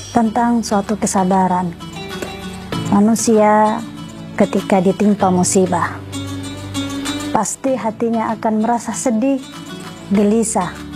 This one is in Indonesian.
tentang suatu kesadaran manusia ketika ditimpa musibah. Pasti hatinya akan merasa sedih, gelisah,